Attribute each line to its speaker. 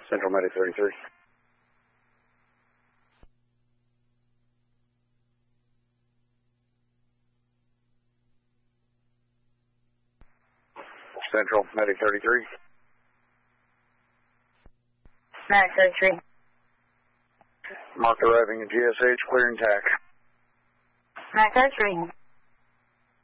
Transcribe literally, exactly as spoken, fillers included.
Speaker 1: Central Medic thirty-three. Central Medic thirty-three.
Speaker 2: Medic thirty-three.
Speaker 1: Mark arriving at G S H, clearing tack.
Speaker 2: Medic thirty-three.